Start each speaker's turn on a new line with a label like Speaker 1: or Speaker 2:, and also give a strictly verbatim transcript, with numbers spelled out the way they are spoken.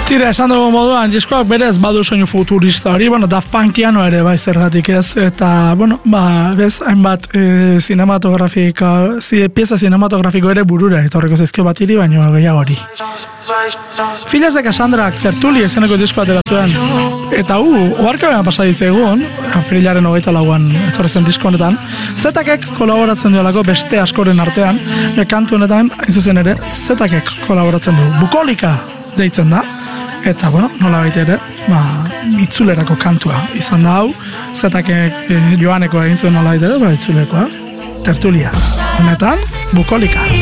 Speaker 1: Tira, esan dugu moduan, diskoak berez badu soinu futurista hori, bueno, Daft Punkiano ere bai zergatik ez, eta, bueno, ba, bez, hainbat e, cinematografika, zi, pieza cinematografiko ere burura, eta horreko zaizkio bat iri, baina gehiago hori. Filhas de Cassandrak tertuli ezeneko diskoa ateratzen, eta hu, oharkabean pasaditze egun, aprilaren hogeita lauan etorrezen disko honetan, Zetakek kolaboratzen duelako beste askoren artean, e, kantu honetan, hain zuzen ere, Zetakek kolaboratzen du, Bukolika deitzen da, eta, bueno, nola baita ere, ba, itzulerako kantua izan da hau, Zetakek e, joaneko egin zuen nola baita ere, ba, itzulekoa, tertulia. Honetan, Bukolika.